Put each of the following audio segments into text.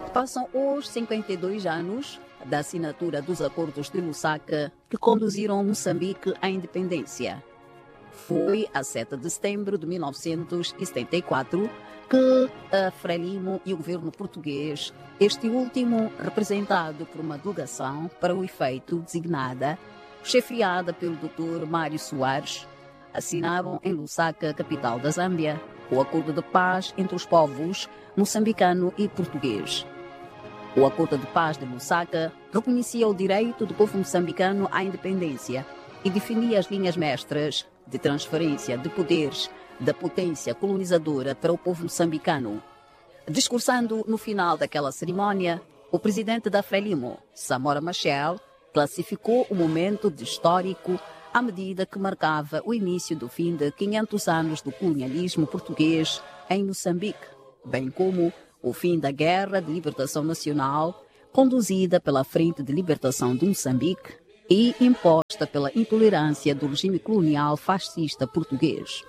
Passam os 52 anos da assinatura dos Acordos de Lusaka que conduziram Moçambique à independência. Foi a 7 de setembro de 1974 que a Frelimo e o governo português, este último representado por uma delegação para o efeito designada, chefiada pelo Dr. Mário Soares, assinaram em Lusaka, capital da Zâmbia, o Acordo de Paz entre os povos moçambicano e português. O Acordo de Paz de Lusaka reconhecia o direito do povo moçambicano à independência e definia as linhas mestras de transferência de poderes da potência colonizadora para o povo moçambicano. Discursando no final daquela cerimónia, o presidente da Frelimo, Samora Machel, classificou o momento de histórico à medida que marcava o início do fim de 500 anos do colonialismo português em Moçambique, bem como o fim da Guerra de Libertação Nacional, conduzida pela Frente de Libertação de Moçambique e imposta pela intolerância do regime colonial fascista português.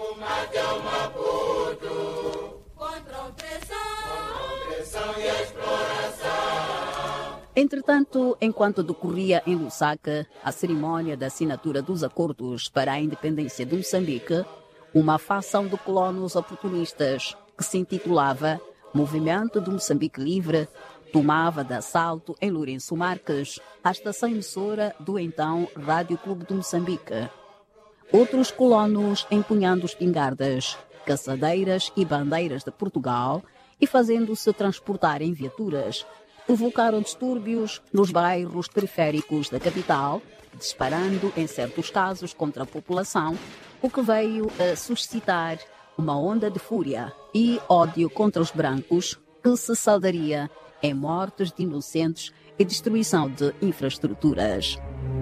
Entretanto, enquanto decorria em Lusaka a cerimônia da assinatura dos acordos para a independência de Moçambique, uma facção de colonos oportunistas que se intitulava Movimento de Moçambique Livre tomava de assalto em Lourenço Marques a estação emissora do então Rádio Clube de Moçambique. Outros colonos empunhando espingardas, caçadeiras e bandeiras de Portugal e fazendo-se transportar em viaturas, provocaram distúrbios nos bairros periféricos da capital, disparando em certos casos contra a população, o que veio a suscitar uma onda de fúria e ódio contra os brancos que se saldaria em mortes de inocentes e destruição de infraestruturas.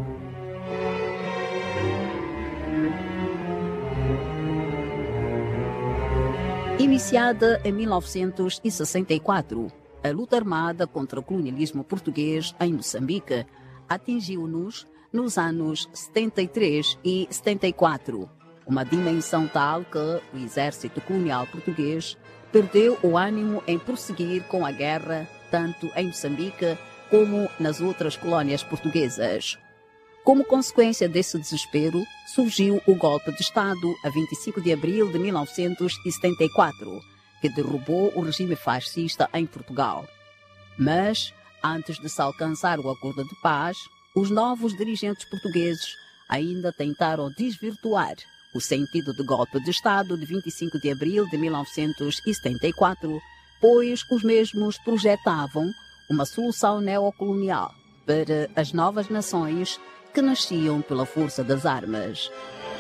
Iniciada em 1964, a luta armada contra o colonialismo português em Moçambique atingiu-nos nos anos 73 e 74, uma dimensão tal que o exército colonial português perdeu o ânimo em prosseguir com a guerra, tanto em Moçambique como nas outras colónias portuguesas. Como consequência desse desespero, surgiu o golpe de Estado a 25 de abril de 1974, que derrubou o regime fascista em Portugal. Mas, antes de se alcançar o acordo de paz, os novos dirigentes portugueses ainda tentaram desvirtuar o sentido do golpe de Estado de 25 de abril de 1974, pois os mesmos projetavam uma solução neocolonial para as novas nações que nasciam pela força das armas.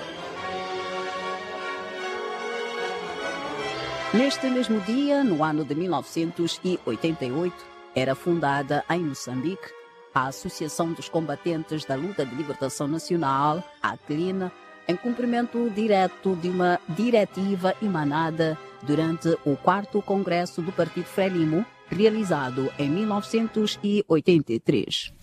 Neste mesmo dia, no ano de 1988, era fundada em Moçambique a Associação dos Combatentes da Luta de Libertação Nacional, a ACLIN, em cumprimento direto de uma diretiva emanada durante o 4º Congresso do Partido Frelimo, realizado em 1983.